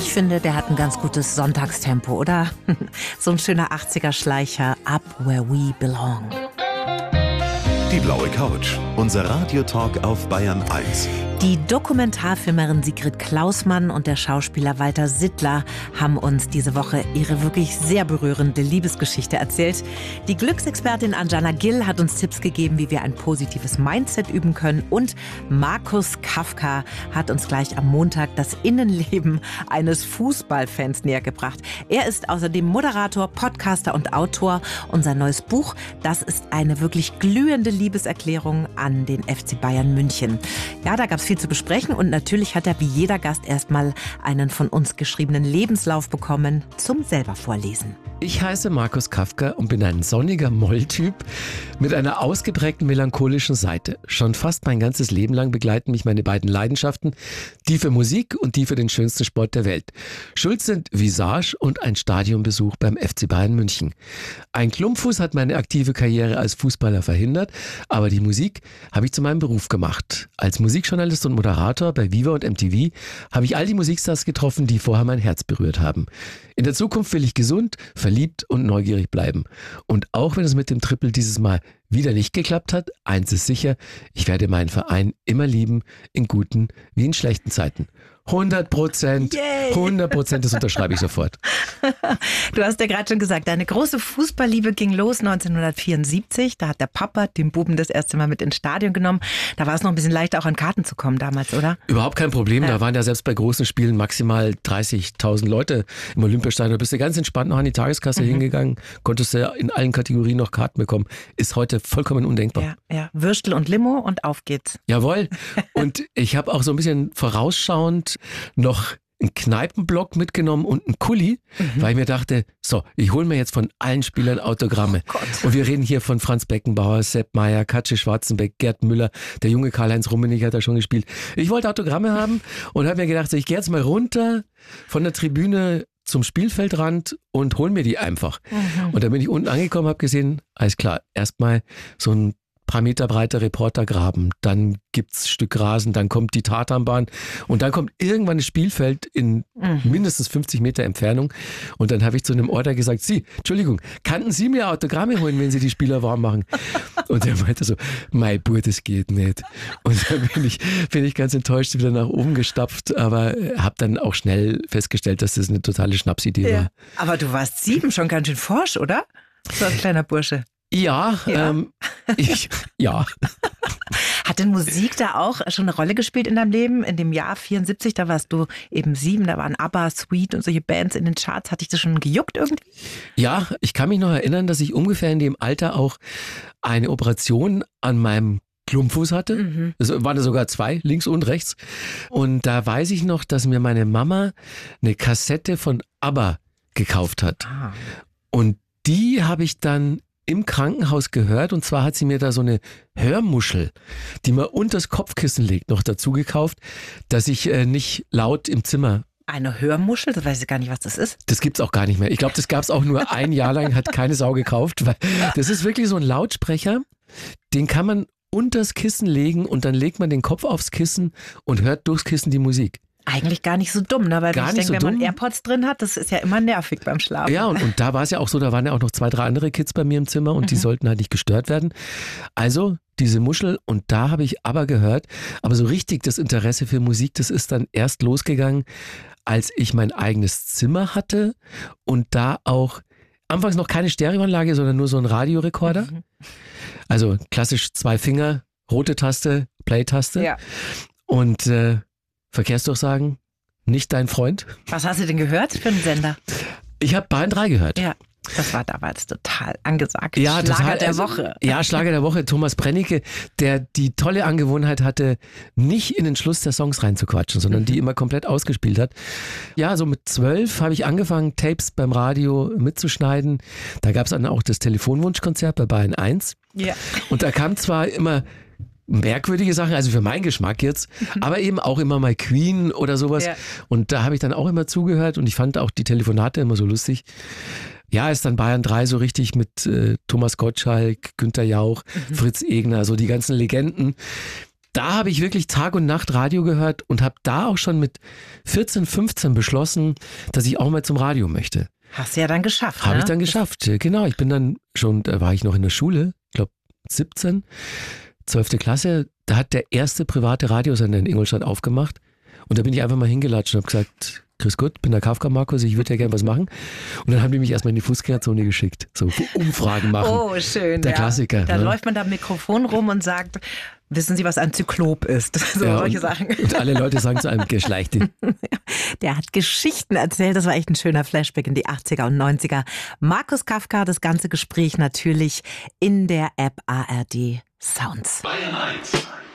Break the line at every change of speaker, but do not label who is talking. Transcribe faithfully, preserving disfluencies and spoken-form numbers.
Ich finde, der hat ein ganz gutes Sonntagstempo, oder? So ein schöner achtziger-Schleicher, Up Where We Belong.
Die blaue Couch, unser Radiotalk auf Bayern eins.
Die Dokumentarfilmerin Sigrid Klausmann und der Schauspieler Walter Sittler haben uns diese Woche ihre wirklich sehr berührende Liebesgeschichte erzählt. Die Glücksexpertin Anjana Gill hat uns Tipps gegeben, wie wir ein positives Mindset üben können. Und Markus Kafka hat uns gleich am Montag das Innenleben eines Fußballfans näher gebracht. Er ist außerdem Moderator, Podcaster und Autor. Unser neues Buch, das ist eine wirklich glühende Liebeserklärung an den F C Bayern München. Ja, da gab es viel zu besprechen und natürlich hat er wie jeder Gast erstmal einen von uns geschriebenen Lebenslauf bekommen zum selber vorlesen.
Ich heiße Markus Kafka und bin ein sonniger Molltyp mit einer ausgeprägten melancholischen Seite. Schon fast mein ganzes Leben lang begleiten mich meine beiden Leidenschaften, die für Musik und die für den schönsten Sport der Welt. Schuld sind Visage und ein Stadionbesuch beim F C Bayern München. Ein Klumpfuß hat meine aktive Karriere als Fußballer verhindert, aber die Musik habe ich zu meinem Beruf gemacht. Als Musikjournalist und Moderator bei Viva und M T V habe ich all die Musikstars getroffen, die vorher mein Herz berührt haben. In der Zukunft will ich gesund, verliebt und neugierig bleiben. Und auch wenn es mit dem Triple dieses Mal wieder nicht geklappt hat, eins ist sicher, ich werde meinen Verein immer lieben, in guten wie in schlechten Zeiten. hundert Prozent, hundert Prozent, das unterschreibe ich sofort.
Du hast ja gerade schon gesagt, deine große Fußballliebe ging los neunzehnhundertvierundsiebzig. Da hat der Papa den Buben das erste Mal mit ins Stadion genommen. Da war es noch ein bisschen leichter, auch an Karten zu kommen damals, oder?
Überhaupt kein Problem.
Ja.
Da waren ja selbst bei großen Spielen maximal dreißigtausend Leute im Olympiastadion. Da bist du ganz entspannt noch an die Tageskasse mhm. hingegangen, konntest du in allen Kategorien noch Karten bekommen. Ist heute vollkommen undenkbar.
Ja, ja. Würstel und Limo und auf geht's.
Jawohl. Und ich habe auch so ein bisschen vorausschauend noch einen Kneipenblock mitgenommen und einen Kuli, mhm. weil ich mir dachte, so, ich hole mir jetzt von allen Spielern Autogramme.
Oh
und wir reden hier von Franz Beckenbauer, Sepp Maier, Katje Schwarzenbeck, Gerd Müller, der junge Karl-Heinz Rummenigge hat da schon gespielt. Ich wollte Autogramme haben und habe mir gedacht, so, ich gehe jetzt mal runter von der Tribüne zum Spielfeldrand und hol mir die einfach. Mhm. Und da bin ich unten angekommen, habe gesehen, alles klar, erstmal so ein paar Meter breiter Reportergraben, dann gibt's Stück Rasen, dann kommt die Tatanbahn und dann kommt irgendwann das Spielfeld in mhm. mindestens fünfzig Meter Entfernung und dann habe ich zu einem Order gesagt, Sie, Entschuldigung, kannten Sie mir Autogramme holen, wenn Sie die Spieler warm machen? Und der meinte so, mei Bur, das geht nicht. Und dann bin ich, bin ich ganz enttäuscht wieder nach oben gestapft, aber habe dann auch schnell festgestellt, dass das eine totale Schnapsidee
ja.
war.
Aber du warst sieben, schon ganz schön forsch, oder? So ein kleiner Bursche.
Ja,
ja.
Ähm, ich, ja.
Hat denn Musik da auch schon eine Rolle gespielt in deinem Leben? In dem Jahr vierundsiebzig, da warst du eben sieben, da waren ABBA, Sweet und solche Bands in den Charts. Hat dich das schon gejuckt irgendwie?
Ja, ich kann mich noch erinnern, dass ich ungefähr in dem Alter auch eine Operation an meinem Klumpfuß hatte. Mhm. Es waren da sogar zwei, links und rechts. Und da weiß ich noch, dass mir meine Mama eine Kassette von ABBA gekauft hat. Ah. Und die habe ich dann im Krankenhaus gehört und zwar hat sie mir da so eine Hörmuschel, die man unters Kopfkissen legt, noch dazu gekauft, dass ich äh, nicht laut im Zimmer...
Eine Hörmuschel? Das weiß ich gar nicht, was das ist.
Das gibt's auch gar nicht mehr. Ich glaube, das gab's auch nur ein Jahr lang, hat keine Sau gekauft, weil das ist wirklich so ein Lautsprecher, den kann man unters Kissen legen und dann legt man den Kopf aufs Kissen und hört durchs Kissen die Musik.
Eigentlich gar nicht so dumm, ne? Weil
gar
ich denke, so wenn man dumm. AirPods drin hat, das ist ja immer nervig beim Schlafen.
Ja, und, und da war es ja auch so, da waren ja auch noch zwei, drei andere Kids bei mir im Zimmer und mhm. die sollten halt nicht gestört werden. Also diese Muschel und da habe ich aber gehört, aber so richtig das Interesse für Musik, das ist dann erst losgegangen, als ich mein eigenes Zimmer hatte und da auch anfangs noch keine Stereoanlage, sondern nur so ein Radiorekorder. Mhm. Also klassisch zwei Finger, rote Taste, Play-Taste.
Ja.
Und äh, Verkehrsdurchsagen, nicht dein Freund.
Was hast du denn gehört für einen Sender?
Ich habe Bayern drei gehört.
Ja, das war damals total angesagt.
Ja,
Schlager
total,
der
also,
Woche.
Ja, Schlager der Woche. Thomas Brennicke, der die tolle Angewohnheit hatte, nicht in den Schluss der Songs reinzuquatschen, sondern mhm. die immer komplett ausgespielt hat. Ja, so mit zwölf habe ich angefangen, Tapes beim Radio mitzuschneiden. Da gab es dann auch das Telefonwunschkonzert bei Bayern eins. Ja. Und da kam zwar immer merkwürdige Sachen, also für meinen Geschmack jetzt, aber eben auch immer mal Queen oder sowas. Ja. Und da habe ich dann auch immer zugehört und ich fand auch die Telefonate immer so lustig. Ja, ist dann Bayern drei so richtig mit äh, Thomas Gottschalk, Günther Jauch, mhm. Fritz Egner, so die ganzen Legenden. da habe ich wirklich Tag und Nacht Radio gehört und habe da auch schon mit vierzehn, fünfzehn beschlossen, dass ich auch mal zum Radio möchte.
Hast du ja dann geschafft,
Habe
ne?
ich dann geschafft, genau. Ich bin dann schon, da war ich noch in der Schule, ich glaube siebzehn, zwölfte Klasse, da hat der erste private Radiosender in Ingolstadt aufgemacht und da bin ich einfach mal hingelatscht und habe gesagt, grüß Gott, bin der Kafka Markus, ich würde ja gerne was machen. Und dann haben die mich erstmal in die Fußgängerzone geschickt, so Umfragen machen.
Oh, schön.
Der
ja.
Klassiker.
Da
ne?
läuft man da am Mikrofon rum und sagt, wissen Sie, was ein Zyklop ist? So
Ja,
solche
und,
Sachen.
Und alle Leute sagen zu einem Geschleichte.
Der hat Geschichten erzählt. Das war echt ein schöner Flashback in die achtziger und neunziger. Markus Kafka, das ganze Gespräch natürlich in der App A R D Sounds.
Bayern eins.